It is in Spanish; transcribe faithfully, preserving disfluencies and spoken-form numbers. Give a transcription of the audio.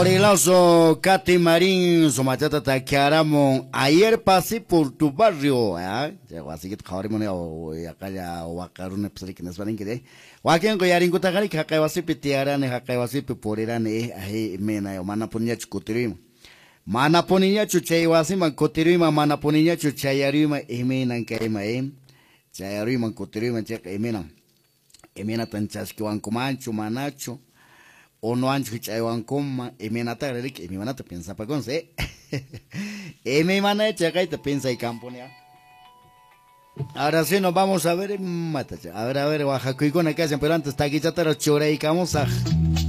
Peligroso, Katy Marín, su machata taquearamo. Ayer pasé por tu barrio. ¿Eh? Llegó así que te o acá ya o acá una persona que nos van a querer. O aquí en Goyarín, Gutagari, que acá va a ser pitearan, acá va a ser peporeran, eh, ahí, mena, o mana ponía chucutirima. Mana ponía chuchay, wasi man cotirima, mana ponía chuchayarima, eh, mena, que ema, eh. Chayarima, cotirima, checa, eh, mena. Eh, mena tan chasquiwan comancho, manacho. O no ancho chaywan coma, e me nata relik, e mi manata piensa pa con se. E mi mana chaca y te piensa y campo, ¿ya? Ahora sí nos vamos a ver, mata. A ver, a ver, Oaxaca y con acá, pero antes está aquí ya te lo chore y vamos a.